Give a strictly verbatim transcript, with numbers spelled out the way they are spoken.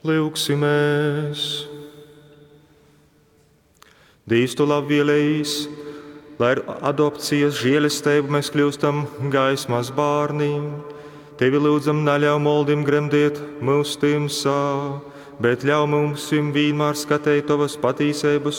Lūksimies! Dievs, tu labvēlējis, lai ar adopcijas žēlastību mēs kļūstam gaismas bārni. Tevi lūdzam, neļauj moldim gremdēt mūsu timsā, bet ļauj mums vienmēr skatīt tavas patīsības